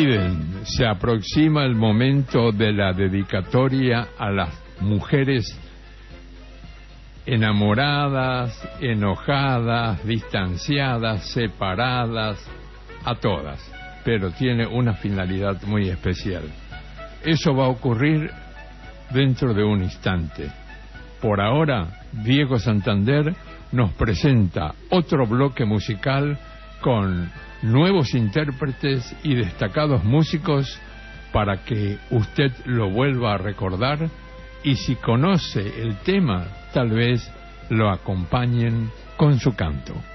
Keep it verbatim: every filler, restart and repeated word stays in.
Cuiden, se aproxima el momento de la dedicatoria a las mujeres enamoradas, enojadas, distanciadas, separadas, a todas, pero tiene una finalidad muy especial. Eso va a ocurrir dentro de un instante. Por ahora, Diego Santander nos presenta otro bloque musical con nuevos intérpretes y destacados músicos para que usted lo vuelva a recordar, y si conoce el tema, tal vez lo acompañen con su canto.